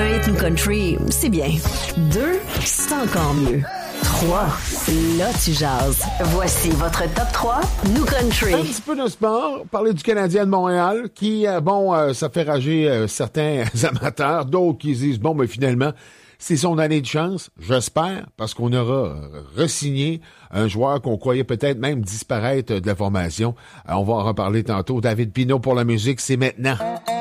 rythme country, c'est bien. 2, c'est encore mieux. 3, là tu jases. Voici votre top 3 New Country. Un petit peu de sport, parler du Canadien de Montréal, qui, ça fait rager certains amateurs, d'autres qui disent, mais finalement, c'est son année de chance, j'espère, parce qu'on aura re-signé un joueur qu'on croyait peut-être même disparaître de la formation. On va en reparler tantôt. David Pinault pour la musique, c'est maintenant.